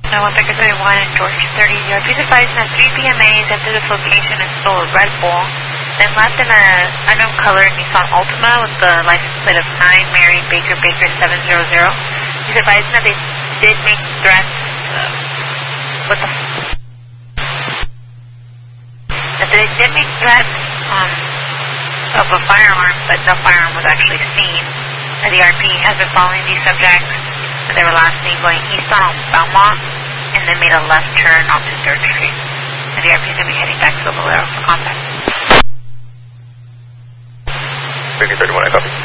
No, 131 and George 30. RP's advising that 3 PMAs entered this location and stole a Red Bull, then left in a unknown color Nissan Altima with the license plate of 9 Mary Baker 700. He's advising that they did make threats. That they did make threats of a firearm, but no firearm was actually seen. The RP has been following these subjects. They were last seen going east on Belmont and then made a left turn onto 3rd Street. The RP is going to be heading back to the Valero for contact. 31, I copy.